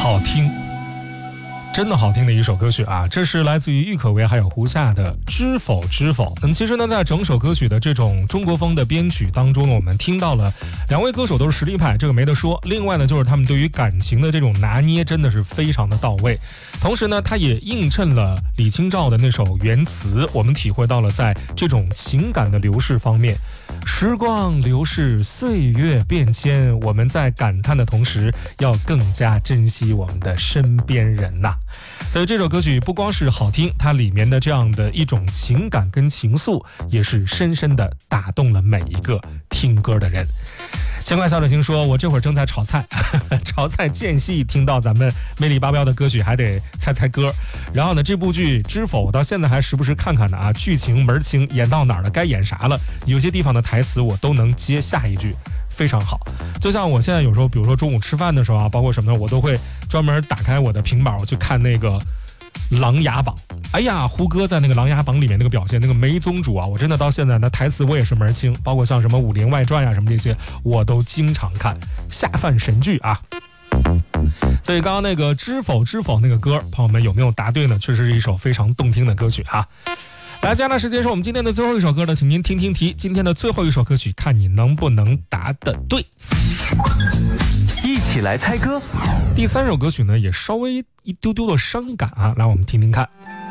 好听，真的好听的一首歌曲啊！这是来自于郁可唯还有胡夏的《知否知否》。其实呢，在整首歌曲的这种中国风的编曲当中呢，我们听到了两位歌手都是实力派，这个没得说。另外呢，就是他们对于感情的这种拿捏真的是非常的到位。同时呢，它也映衬了李清照的那首《原词》，我们体会到了在这种情感的流逝方面，时光流逝，岁月变迁，我们在感叹的同时，要更加珍惜我们的身边人呐。所以这首歌曲不光是好听，它里面的这样的一种情感跟情愫，也是深深的打动了每一个听歌的人。千块小点心说，我这会儿正在炒菜，炒菜间隙听到咱们魅力八标的歌曲，还得猜猜歌。然后呢，这部剧《知否》到现在还时不时看看呢啊，剧情门清，演到哪儿了，该演啥了，有些地方的台词我都能接下一句，非常好。就像我现在有时候，比如说中午吃饭的时候啊，包括什么的，我都会专门打开我的平板，我去看那个琅琊榜。哎呀，胡歌在那个琅琊榜里面那个表现，那个梅宗主啊，我真的到现在那台词我也是门清，包括像什么《武林外传》呀什么这些，我都经常看，下饭神剧啊。所以刚刚那个知否知否那个歌，朋友们有没有答对呢？确实是一首非常动听的歌曲啊。来，接下来时间是我们今天的最后一首歌呢，请您听听题。今天的最后一首歌曲，看你能不能答得对。 一起来猜歌。 第三首歌曲呢，也稍微一丢丢的伤感啊，来我们听听看。